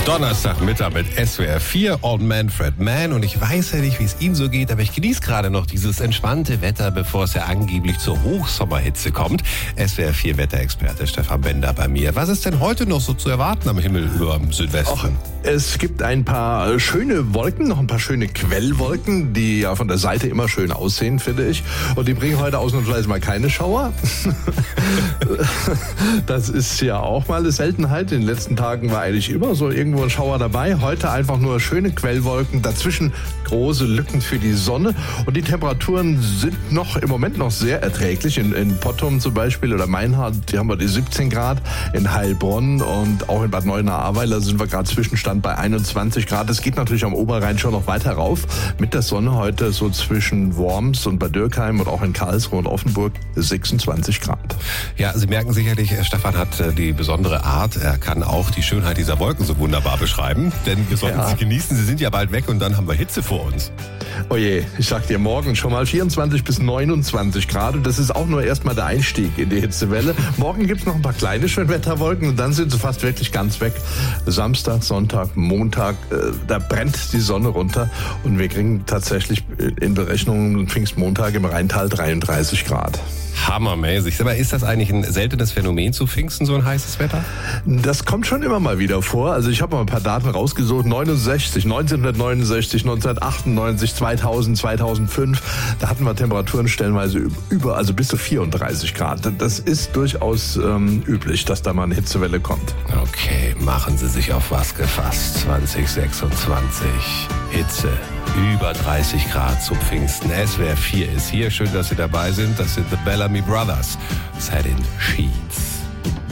Donnerstagmittag mit SWR 4 und Manfred Mann. Und ich weiß ja nicht, wie es Ihnen so geht, aber ich genieße gerade noch dieses entspannte Wetter, bevor es ja angeblich zur Hochsommerhitze kommt. SWR 4 Wetterexperte Stefan Bender bei mir. Was ist denn heute noch so zu erwarten am Himmel über dem Südwesten? Es gibt ein paar schöne Wolken, noch ein paar schöne Quellwolken, die ja von der Seite immer schön aussehen, finde ich. Und die bringen heute ausnahmsweise mal keine Schauer. Das ist ja auch mal eine Seltenheit. In den letzten Tagen war eigentlich immer so irgendwo ein Schauer dabei. Heute einfach nur schöne Quellwolken, dazwischen große Lücken für die Sonne. Und die Temperaturen sind im Moment noch sehr erträglich. In Pottum zum Beispiel oder Meinhard, die haben wir die 17 Grad. In Heilbronn und auch in Bad Neuenahr-Ahrweiler sind wir gerade Zwischenstand bei 21 Grad. Es geht natürlich am Oberrhein schon noch weiter rauf. Mit der Sonne heute so zwischen Worms und Bad Dürkheim und auch in Karlsruhe und Offenburg 26 Grad. Ja, Sie merken sicherlich, Stefan hat die besondere Art. Er kann auch die Schönheit dieser Wolken so wunderbar beschreiben. Denn wir sollten sie genießen. Sie sind ja bald weg und dann haben wir Hitze vor uns. Oh je, ich sag dir, morgen schon mal 24 bis 29 Grad. Und das ist auch nur erstmal der Einstieg in die Hitzewelle. Morgen gibt's noch ein paar kleine Schönwetterwolken und dann sind sie fast wirklich ganz weg. Samstag, Sonntag, Montag, da brennt die Sonne runter. Und wir kriegen tatsächlich in Berechnungen Pfingstmontag im Rheintal 33 Grad. Hammermäßig. Aber ist das eigentlich ein seltenes Phänomen zu Pfingsten, so ein heißes Wetter? Das kommt schon immer mal wieder vor. Also ich habe mal ein paar Daten rausgesucht. 1969, 1998, 2000, 2005. Da hatten wir Temperaturen stellenweise also bis zu 34 Grad. Das ist durchaus üblich, dass da mal eine Hitzewelle kommt. Okay, machen Sie sich auf was gefasst. 2026. Hitze. Über 30 Grad zu Pfingsten. SWR 4 ist hier. Schön, dass Sie dabei sind. Das sind The Bellamy Brothers. Set in Sheets.